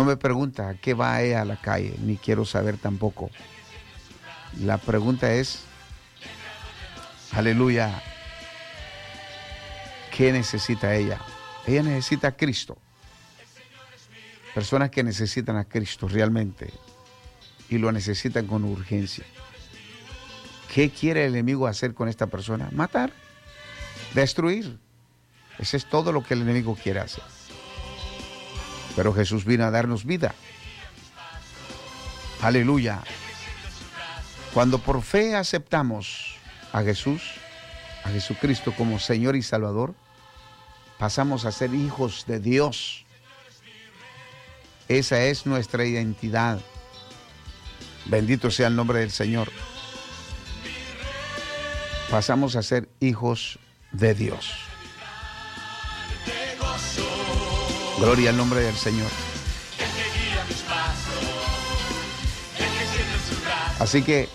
No me pregunta a qué va ella a la calle, ni quiero saber tampoco. La pregunta es, aleluya, ¿qué necesita ella? Ella necesita a Cristo. Personas que necesitan a Cristo realmente y lo necesitan con urgencia. ¿Qué quiere el enemigo hacer con esta persona? Matar, destruir. Ese es todo lo que el enemigo quiere hacer. Pero Jesús vino a darnos vida. Aleluya. Cuando por fe aceptamos a Jesús, a Jesucristo como Señor y Salvador, pasamos a ser hijos de Dios. Esa es nuestra identidad. Bendito sea el nombre del Señor. Pasamos a ser hijos de Dios. Gloria al nombre del Señor. Así que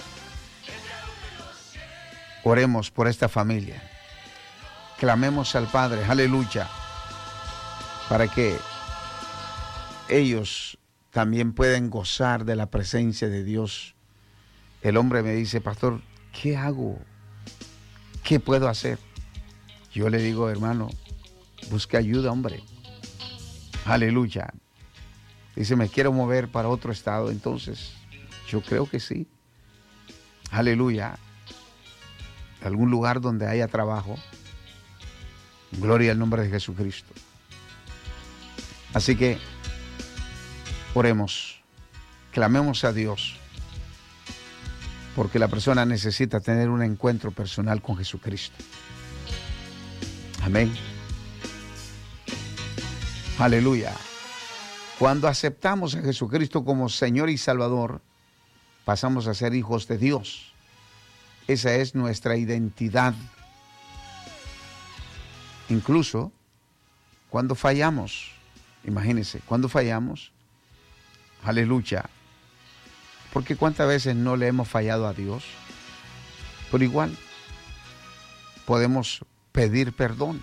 oremos por esta familia. Clamemos al Padre, aleluya, para que ellos también puedan gozar de la presencia de Dios. El hombre me dice, pastor, ¿qué hago? ¿Qué puedo hacer? Yo le digo, hermano, busque ayuda, hombre. Aleluya. Dice, me quiero mover para otro estado. Entonces, yo creo que sí. Aleluya. Algún lugar donde haya trabajo. Gloria al nombre de Jesucristo. Así que, oremos. Clamemos a Dios. Porque la persona necesita tener un encuentro personal con Jesucristo. Amén. Aleluya. Cuando aceptamos a Jesucristo como Señor y Salvador, pasamos a ser hijos de Dios. Esa es nuestra identidad. Incluso cuando fallamos, imagínense, cuando fallamos, aleluya, porque cuántas veces no le hemos fallado a Dios, pero igual podemos pedir perdón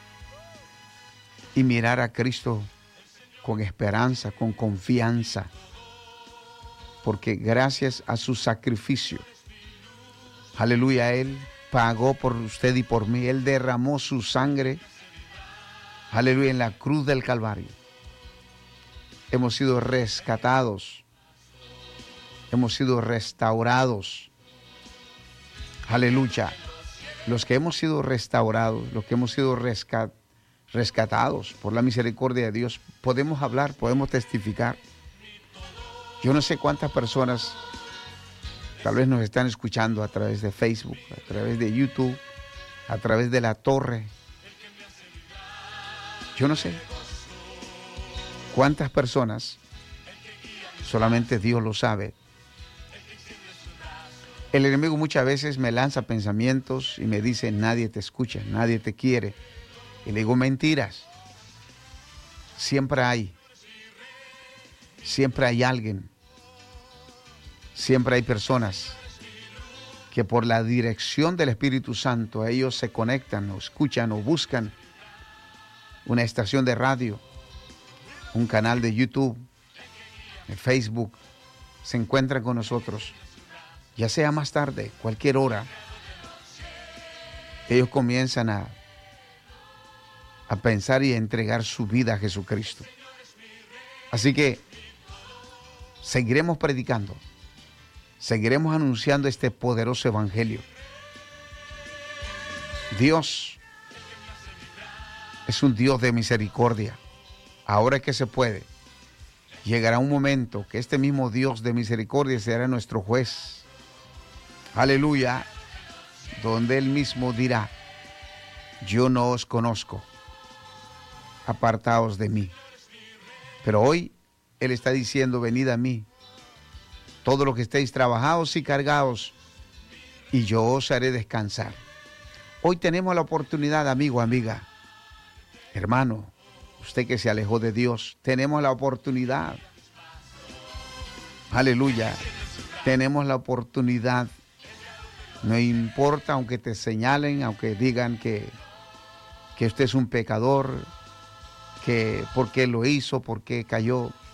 y mirar a Cristo con esperanza, con confianza, porque gracias a su sacrificio, aleluya, Él pagó por usted y por mí. Él derramó su sangre, aleluya, en la cruz del Calvario. Hemos sido rescatados, hemos sido restaurados, aleluya. Los que hemos sido restaurados, los que hemos sido rescatados por la misericordia de Dios, podemos hablar, podemos testificar. Yo no sé cuántas personas tal vez nos están escuchando a través de Facebook, a través de YouTube, a través de La Torre. Yo no sé cuántas personas, solamente Dios lo sabe. El enemigo muchas veces me lanza pensamientos y me dice, nadie te escucha, nadie te quiere. Y le digo, mentiras. Siempre hay alguien. Siempre hay personas que por la dirección del Espíritu Santo ellos se conectan o escuchan o buscan una estación de radio, un canal de YouTube, de Facebook, se encuentran con nosotros, ya sea más tarde, cualquier hora. Ellos comienzan a pensar y a entregar su vida a Jesucristo. Así que seguiremos predicando. Seguiremos anunciando este poderoso evangelio. Dios es un Dios de misericordia. Ahora que se puede, llegará un momento que este mismo Dios de misericordia será nuestro juez. Aleluya. Donde Él mismo dirá, yo no os conozco, apartaos de mí. Pero hoy Él está diciendo, venid a mí, todos los que estéis trabajados y cargados, y yo os haré descansar. Hoy tenemos la oportunidad, amigo, amiga, hermano, usted que se alejó de Dios, tenemos la oportunidad. Aleluya. Tenemos la oportunidad. No importa, aunque te señalen, aunque digan que usted es un pecador, que por qué lo hizo, por qué cayó.